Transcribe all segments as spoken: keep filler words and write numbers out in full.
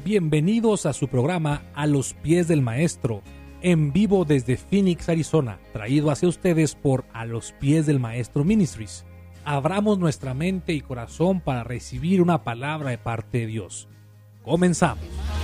Bienvenidos a su programa A los Pies del Maestro, en vivo desde Phoenix, Arizona, traído hacia ustedes por A los Pies del Maestro Ministries. Abramos nuestra mente y corazón para recibir una palabra de parte de Dios. Comenzamos.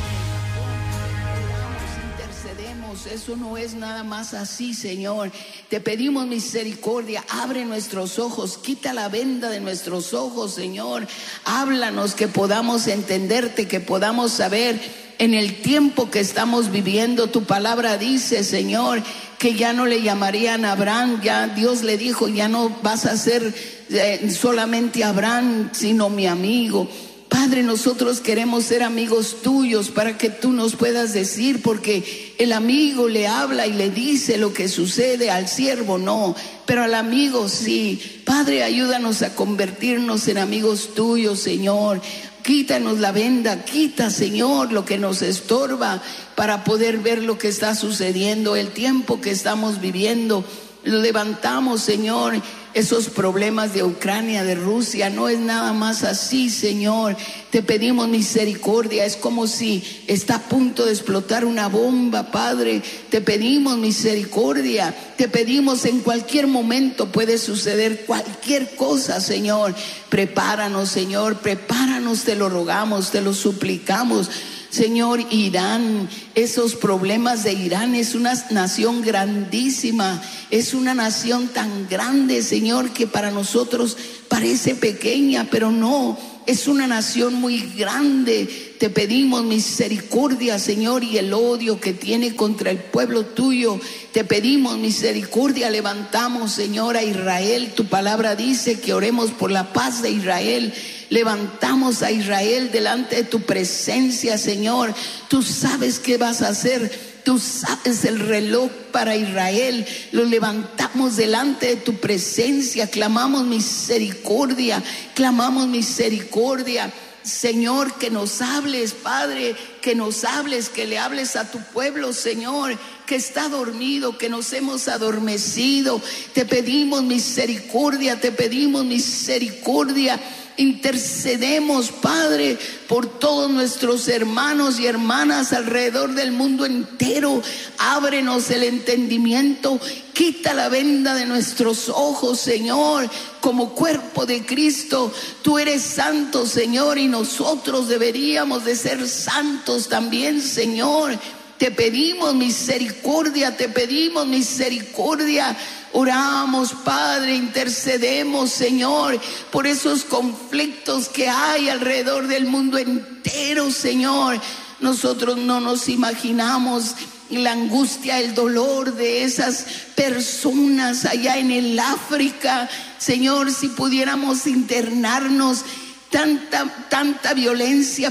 Eso no es nada más así, Señor. Te pedimos misericordia, abre nuestros ojos, quita la venda de nuestros ojos, Señor. Háblanos, que podamos entenderte, que podamos saber en el tiempo que estamos viviendo. Tu palabra dice, Señor, que ya no le llamarían Abraham, ya Dios le dijo, ya no vas a ser eh, solamente Abraham, sino mi amigo. Padre, nosotros queremos ser amigos tuyos para que tú nos puedas decir, porque el amigo le habla y le dice lo que sucede, al siervo no, pero al amigo sí. Padre, ayúdanos a convertirnos en amigos tuyos, Señor. Quítanos la venda, quita, Señor, lo que nos estorba para poder ver lo que está sucediendo, el tiempo que estamos viviendo. Levantamos, Señor, esos problemas de Ucrania, de Rusia. No es nada más así, Señor. Te pedimos misericordia. Es como si está a punto de explotar una bomba, Padre. Te pedimos misericordia. Te pedimos, en cualquier momento puede suceder cualquier cosa, Señor. Prepáranos, Señor, prepáranos, te lo rogamos, te lo suplicamos. Señor, Irán, esos problemas de Irán, es una nación grandísima, es una nación tan grande, Señor, que para nosotros parece pequeña, pero no, es una nación muy grande. Te pedimos misericordia, Señor, y el odio que tiene contra el pueblo tuyo, te pedimos misericordia. Levantamos, Señor, a Israel. Tu palabra dice que oremos por la paz de Israel. Levantamos a Israel delante de tu presencia, Señor. Tú sabes qué vas a hacer. Tú sabes el reloj para Israel. Lo levantamos delante de tu presencia. Clamamos misericordia. Clamamos misericordia. Señor, que nos hables, Padre, que nos hables, que le hables a tu pueblo, Señor, que está dormido, que nos hemos adormecido. Te pedimos misericordia, te pedimos misericordia. Intercedemos, Padre, por todos nuestros hermanos y hermanas alrededor del mundo entero. Ábrenos el entendimiento, quita la venda de nuestros ojos, Señor. Como cuerpo de Cristo, tú eres santo, Señor, y nosotros deberíamos de ser santos también, Señor. Te pedimos misericordia, te pedimos misericordia. Oramos, Padre, intercedemos, Señor, por esos conflictos que hay alrededor del mundo entero, Señor. Nosotros no nos imaginamos la angustia, el dolor de esas personas allá en el África. Señor, si pudiéramos internarnos, tanta, tanta violencia